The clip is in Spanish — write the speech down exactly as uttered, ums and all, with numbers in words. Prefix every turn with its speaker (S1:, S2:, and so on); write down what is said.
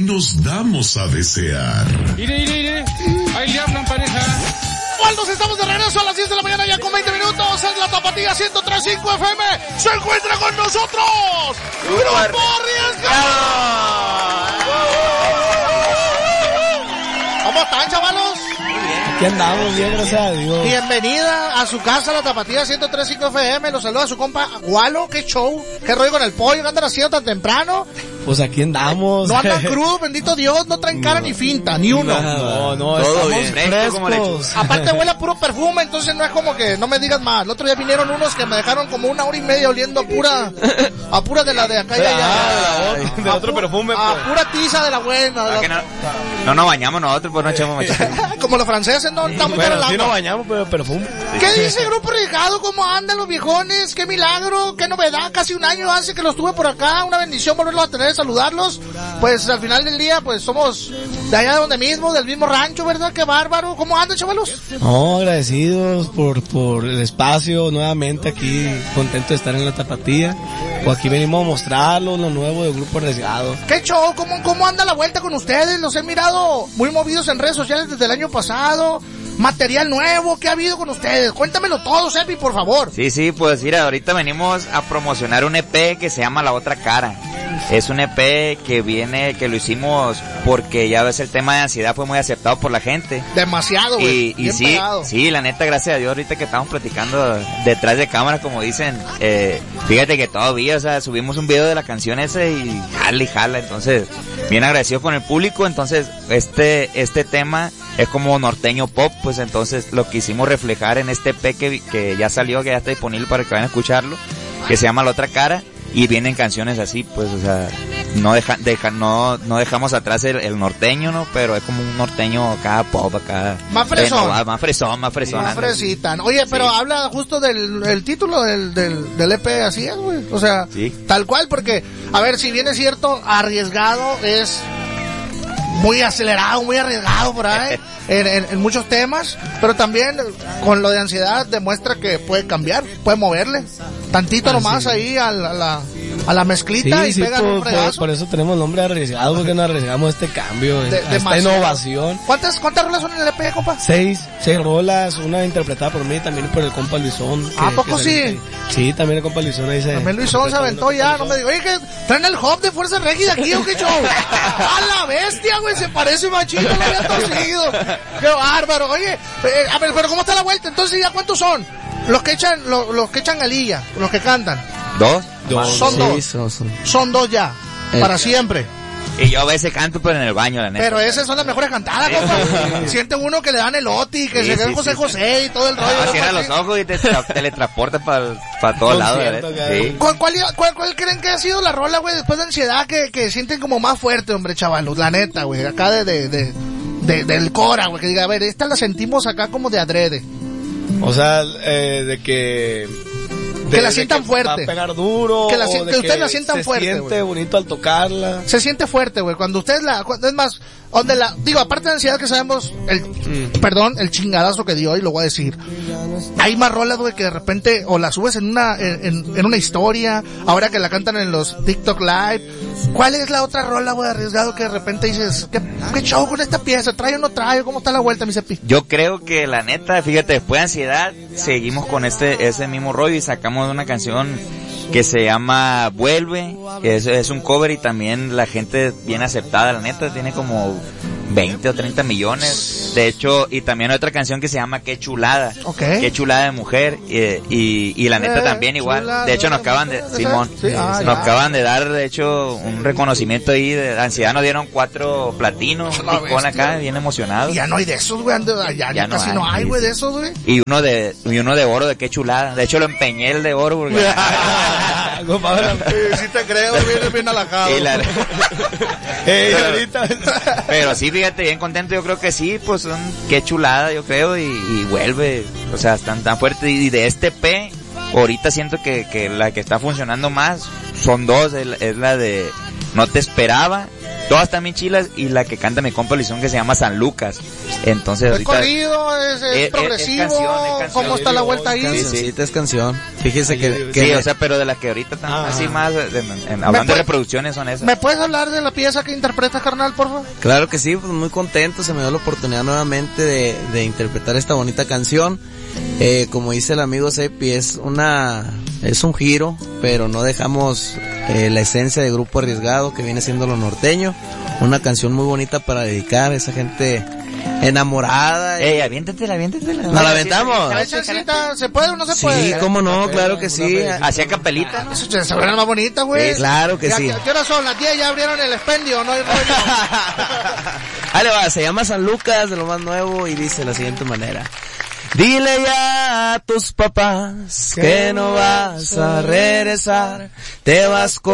S1: nos damos a desear.
S2: Ire, ire, ire. Ahí le hablan, pareja.
S3: Waldos, estamos de regreso a las diez de la mañana ya con veinte minutos. Es la Tapatía ciento tres punto cinco F M. Se encuentra con nosotros Grupo Arriesgado. ¿Cómo están, chavalos?
S4: Aquí andamos bien, gracias a Dios.
S3: Bienvenida a su casa, la Tapatía ciento tres punto cinco F M. Los saluda su compa Gualo. ¿Qué show? ¿Qué rollo con el pollo? ¿Qué andan haciendo tan temprano?
S4: Pues aquí andamos.
S3: No andan crudos, bendito Dios. No traen cara no. ni finta, ni uno.
S4: No, no,
S5: todo
S4: estamos
S5: bien.
S4: frescos.
S3: Aparte huele a puro perfume, entonces no es como que no me digas más. El otro día vinieron unos que me dejaron como una hora y media oliendo a pura, a pura de la de acá y allá.
S4: Ah, de otro perfume.
S3: A
S4: pues.
S3: pura tiza de la buena. De la...
S5: Que no, no nos bañamos nosotros, pues no echamos machaca.
S3: Como los franceses, no está muy caro el
S4: Bueno,
S3: agua.
S4: sí nos bañamos, pero perfume.
S3: ¿Qué dice Grupo Arriesgado? ¿Cómo andan los viejones? ¡Qué milagro! ¡Qué novedad! Casi un año hace que los tuve por acá. Una bendición volverlos a tener, saludarlos. Pues al final del día, pues somos de allá de donde mismo, del mismo rancho, ¿verdad? ¡Qué bárbaro! ¿Cómo andan, chavalos?
S4: No, agradecidos por, por el espacio nuevamente aquí. Contento de estar en la Tapatía. Pues aquí venimos a mostrarlo, lo nuevo del Grupo Arriesgado.
S3: ¿Qué show? ¿Cómo, ¿Cómo anda la vuelta con ustedes? Los he mirado muy movidos en redes sociales desde el año pasado. Material nuevo, ¿qué ha habido con ustedes? Cuéntamelo todo, Sepi, por favor.
S5: Sí, sí, pues mira, ahorita venimos a promocionar un E P que se llama La Otra Cara. Es un E P que viene, que lo hicimos porque ya ves el tema de ansiedad fue muy aceptado por la gente.
S3: Demasiado, güey.
S5: Y, y sí, pegado. sí, la neta, gracias a Dios, ahorita que estamos platicando detrás de cámara, como dicen, eh, fíjate que todavía, o sea, subimos un video de la canción esa y jala y jala, entonces, bien agradecido con el público, entonces, este, este tema es como norteño pop, pues entonces lo quisimos reflejar en este E P que, que ya salió, que ya está disponible para que vayan a escucharlo, que se llama La Otra Cara, y vienen canciones así, pues, o sea, no deja, deja, no, no dejamos atrás el, el norteño, ¿no? Pero es como un norteño acá pop, acá.
S3: Más fresón.
S5: Renovado, más fresón, más fresón.
S3: Más fresita. Oye, pero sí. Habla justo del el título del, del, del E P, así es, güey. O sea,
S5: sí.
S3: Tal cual, porque, a ver, si bien es cierto, arriesgado es muy acelerado, muy arriesgado por ahí. En, en, en muchos temas, pero también con lo de ansiedad demuestra que puede cambiar, puede moverle tantito ah, nomás sí. ahí a la, a la, a la mezclita
S4: sí,
S3: y
S4: sí,
S3: pega
S4: por,
S3: un fregazo.
S4: Por, por eso tenemos nombre arriesgado, porque nos arriesgamos este cambio, de, a esta innovación.
S3: ¿Cuántas, cuántas rolas son en el E P, compa?
S4: Seis, seis rolas, una interpretada por mí, también por el compa Luisón.
S3: ¿A poco sí?
S4: Ahí. Sí, también el compa Luisón ahí se...
S3: También Luisón se aventó ya, no me digo, oye, que traen el hop de Fuerza Régida aquí, ¿o qué show? ¡A la bestia, güey! Se parece machito, lo había torcido. ¡Qué bárbaro! Oye, eh, a ver, pero ¿cómo está la vuelta? Entonces, ¿ya cuántos son? Los que echan, los, los que echan galilla, los que cantan.
S5: ¿Dos?
S4: Dos.
S3: Son
S4: sí,
S3: dos.
S4: Son, son.
S3: Son dos ya, eh. para siempre.
S5: Y yo a veces canto, pero en el baño, la neta.
S3: Pero esas son las mejores cantadas, compa. Siente uno que le dan el oti, que sí, se ve sí, José sí, José y todo el rollo.
S5: Ah, cierra los ojos y te tra- teletransporta para pa todos lados. Sí.
S3: ¿Cuál, cuál, cuál, ¿Cuál creen que ha sido la rola, güey, después de ansiedad que, que sienten como más fuerte, hombre, chavalos? La neta, güey, acá de... de, de De, del Cora, güey, que diga, a ver, esta la sentimos acá como de adrede.
S4: O sea, eh, de que...
S3: De, que la sientan
S4: que
S3: fuerte.
S4: Va a pegar duro.
S3: Que, la,
S4: que,
S3: que ustedes la sientan
S4: se
S3: fuerte,
S4: Se siente
S3: wey.
S4: bonito al tocarla.
S3: Se siente fuerte, güey. Cuando ustedes la... Cuando, es más, donde la... Digo, aparte de ansiedad que sabemos, el... Mm. Perdón, el chingadazo que dio, y lo voy a decir. Hay más rolas, güey, que de repente... O la subes en una... En, en una historia. Ahora que la cantan en los TikTok Live. ¿Cuál es la otra rola, güey, arriesgado que de repente dices... ¿Qué, qué show con esta pieza? ¿Trae o no trae? ¿Cómo está la vuelta, mi Cepi?
S5: Yo creo que la neta, fíjate, después de ansiedad, seguimos con este ese mismo rollo y sacamos una canción que se llama Vuelve, que es, es un cover y también la gente bien aceptada, la neta, tiene como veinte o treinta millones, de hecho, y también otra canción que se llama Qué Chulada,
S3: okay.
S5: Qué Chulada de Mujer, y, y, y la neta eh, también igual, chulada, de hecho nos acaban de, Simón,
S3: sí, ah,
S5: nos
S3: ya.
S5: acaban de dar, de hecho, un reconocimiento ahí de ansiedad, nos dieron cuatro platinos, un picón acá, bien emocionado.
S3: Ya no hay de esos, güey, ya, ya, ya casi no hay, güey, de esos, güey.
S5: Y uno de, y uno de oro de Qué Chulada, de hecho lo empeñé el de oro, porque...
S3: sí, sí te creo, bien, bien alajado.
S5: Sí, la...
S4: Hey, ahorita.
S5: Pero sí, fíjate, bien contento, yo creo que sí, pues son Qué Chulada, yo creo, y, y Vuelve, o sea, están tan fuertes, y de este P, ahorita siento que, que la que está funcionando más, son dos, es, es la de No Te Esperaba, todas están bien chilas y la que canta mi compa Luisón que se llama San Lucas. Entonces
S3: Es
S5: ahorita...
S3: corrido, es, es,
S5: Es- es
S3: progresivo,
S5: canción, es canción.
S3: ¿cómo está la vuelta ahí?
S5: Sí, sí.
S6: Cancioncita es canción. Fíjese que, que
S5: Sí, o sea, pero de las que ahorita están
S4: Ah.
S5: así más, de- de- en- hablando de
S3: puede-
S5: reproducciones son esas.
S3: ¿Me puedes hablar de la pieza que interpreta, carnal, por favor?
S6: claro que sí, pues muy contento, se me dio la oportunidad nuevamente de, de interpretar esta bonita canción. Eh, como dice el amigo Sepi, es una, es un giro, pero no dejamos eh, la esencia de Grupo Arriesgado que viene siendo lo norteño. Una canción muy bonita para dedicar a esa gente enamorada.
S5: Ey, aviéntatela, aviéntatela.
S6: ¿Nos la aventamos?
S3: ¿La chancita se puede o no se
S6: Sí,
S3: puede?
S6: cómo no, claro que sí.
S5: Hacía capelita.
S3: Eso se sabrá más bonita, güey.
S6: Sí, claro que
S3: ¿Ya-
S6: sí.
S3: ¿A qué hora son? Las diez ya abrieron el expendio, no hay rollo.
S6: Ahí le va, se llama San Lucas, de lo más nuevo, y dice de la siguiente manera. Dile ya a tus papás que no vas a regresar, te vas con